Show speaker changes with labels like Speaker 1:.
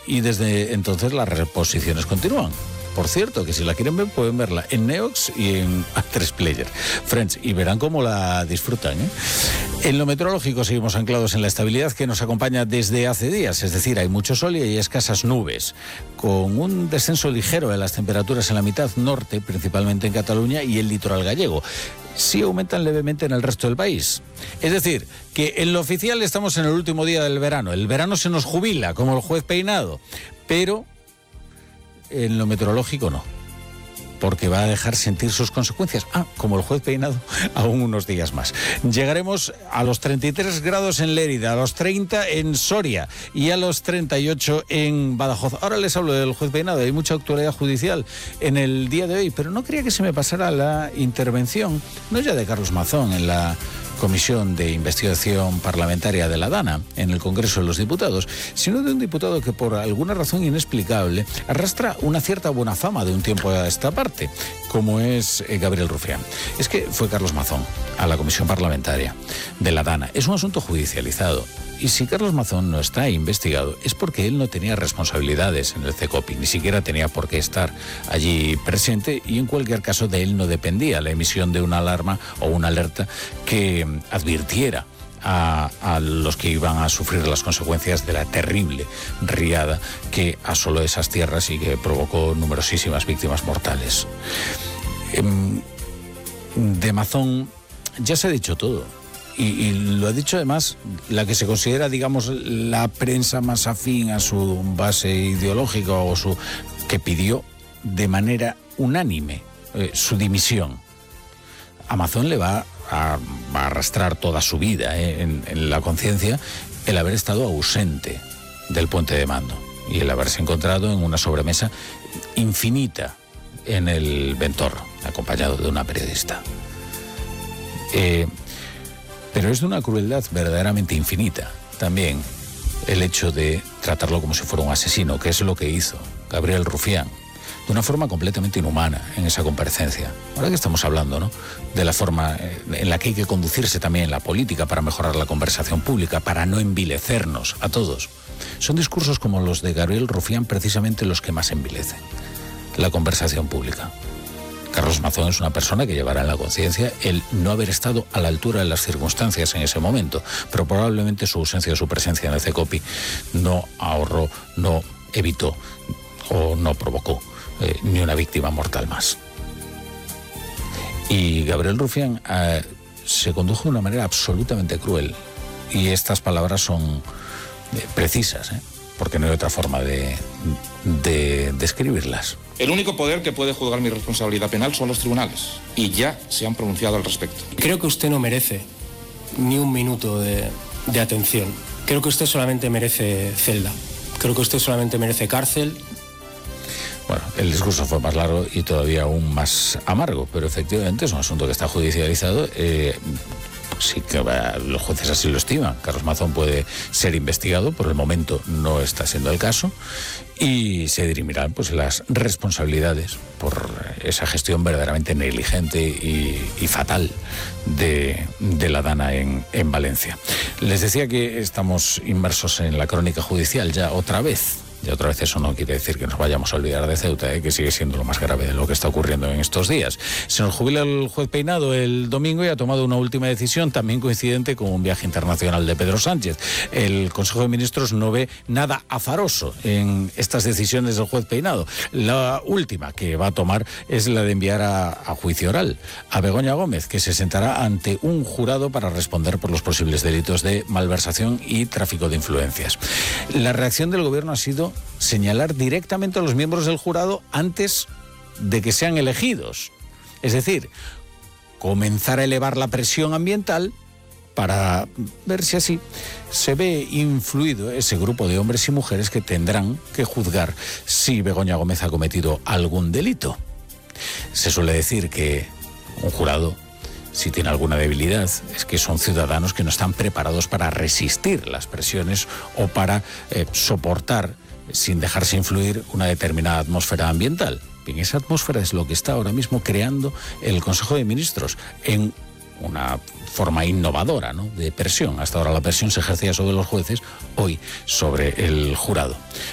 Speaker 1: y desde entonces las reposiciones continúan. Por cierto, que si la quieren ver, pueden verla en Neox y en A3 Player. Friends, y verán cómo la disfrutan, ¿eh? En lo meteorológico seguimos anclados en la estabilidad que nos acompaña desde hace días, es decir, hay mucho sol y hay escasas nubes, con un descenso ligero de las temperaturas en la mitad norte, principalmente en Cataluña y el litoral gallego. Sí aumentan levemente en el resto del país. Es decir, que en lo oficial estamos en el último día del verano. El verano se nos jubila, como el juez Peinado, pero en lo meteorológico no, porque va a dejar sentir sus consecuencias. Como el juez Peinado, aún unos días más. Llegaremos a los 33 grados en Lérida, a los 30 en Soria y a los 38 en Badajoz. Ahora les hablo del juez Peinado. Hay mucha actualidad judicial en el día de hoy, pero no quería que se me pasara la intervención, no ya de Carlos Mazón en la Comisión de Investigación Parlamentaria de la DANA en el Congreso de los Diputados, sino de un diputado que por alguna razón inexplicable arrastra una cierta buena fama de un tiempo a esta parte, como es Gabriel Rufián. Es que fue Carlos Mazón a la Comisión Parlamentaria de la DANA. Es un asunto judicializado. Y si Carlos Mazón no está investigado es porque él no tenía responsabilidades en el CECOPI, ni siquiera tenía por qué estar allí presente, y en cualquier caso de él no dependía la emisión de una alarma o una alerta que advirtiera a los que iban a sufrir las consecuencias de la terrible riada que asoló esas tierras y que provocó numerosísimas víctimas mortales. De Mazón ya se ha dicho todo. Y lo ha dicho además la que se considera, digamos, la prensa más afín a su base ideológica que pidió de manera unánime su dimisión. A Mazón le va a arrastrar toda su vida en la conciencia el haber estado ausente del puente de mando y el haberse encontrado en una sobremesa infinita en el Ventorro, acompañado de una periodista. Pero es de una crueldad verdaderamente infinita también el hecho de tratarlo como si fuera un asesino, que es lo que hizo Gabriel Rufián, de una forma completamente inhumana en esa comparecencia. Ahora que estamos hablando, ¿no?, de la forma en la que hay que conducirse también en la política para mejorar la conversación pública, para no envilecernos a todos. Son discursos como los de Gabriel Rufián precisamente los que más envilecen la conversación pública. Carlos Mazón es una persona que llevará en la conciencia el no haber estado a la altura de las circunstancias en ese momento, pero probablemente su ausencia o su presencia en el CECOPI no ahorró, no evitó o no provocó ni una víctima mortal más. Y Gabriel Rufián se condujo de una manera absolutamente cruel, y estas palabras son precisas, porque no hay otra forma de describirlas.
Speaker 2: El único poder que puede juzgar mi responsabilidad penal son los tribunales, y ya se han pronunciado al respecto.
Speaker 3: Creo que usted no merece ni un minuto de atención. Creo que usted solamente merece celda. Creo que usted solamente merece cárcel.
Speaker 1: Bueno, el discurso fue más largo y todavía aún más amargo, pero efectivamente es un asunto que está judicializado. Sí que los jueces así lo estiman. Carlos Mazón puede ser investigado, por el momento no está siendo el caso, y se dirimirán pues las responsabilidades por esa gestión verdaderamente negligente y fatal de la DANA en Valencia. Les decía que estamos inmersos en la crónica judicial ya otra vez. Y otra vez eso no quiere decir que nos vayamos a olvidar de Ceuta, que sigue siendo lo más grave de lo que está ocurriendo en estos días. Se nos jubila el juez Peinado el domingo y ha tomado una última decisión también coincidente con un viaje internacional de Pedro Sánchez. El Consejo de Ministros no ve nada azaroso en estas decisiones del juez Peinado. La última que va a tomar es la de enviar a juicio oral a Begoña Gómez, que se sentará ante un jurado para responder por los posibles delitos de malversación y tráfico de influencias. La reacción del gobierno ha sido señalar directamente a los miembros del jurado antes de que sean elegidos. Es decir, comenzar a elevar la presión ambiental para ver si así se ve influido ese grupo de hombres y mujeres que tendrán que juzgar si Begoña Gómez ha cometido algún delito. Se suele decir que un jurado, si tiene alguna debilidad, es que son ciudadanos que no están preparados para resistir las presiones o para soportar sin dejarse influir una determinada atmósfera ambiental. Bien, esa atmósfera es lo que está ahora mismo creando el Consejo de Ministros en una forma innovadora, ¿no?, de presión. Hasta ahora la presión se ejercía sobre los jueces, hoy sobre el jurado.